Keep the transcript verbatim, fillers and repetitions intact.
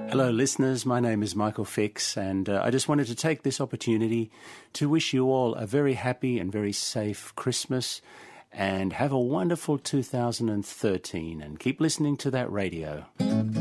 Hello listeners, my name is Michael Fix, and uh, I just wanted to take this opportunity to wish you all a very happy and very safe Christmas, and have a wonderful two thousand thirteen, and keep listening to that radio.